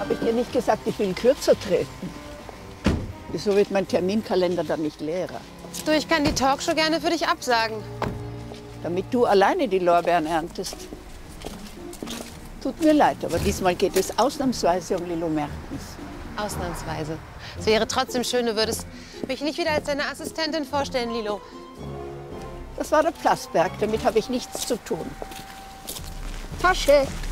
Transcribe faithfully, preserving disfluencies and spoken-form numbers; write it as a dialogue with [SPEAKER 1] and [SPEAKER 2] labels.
[SPEAKER 1] Habe ich dir nicht gesagt, ich will kürzer treten? Wieso wird mein Terminkalender dann nicht leerer?
[SPEAKER 2] Du, ich kann die Talkshow gerne für dich absagen.
[SPEAKER 1] Damit du alleine die Lorbeeren erntest. Tut mir leid, aber diesmal geht es ausnahmsweise um Lilo Mertens.
[SPEAKER 2] Ausnahmsweise. Es wäre trotzdem schön, du würdest mich nicht wieder als deine Assistentin vorstellen, Lilo.
[SPEAKER 1] Das war der Plasberg, damit habe ich nichts zu tun. Tasche!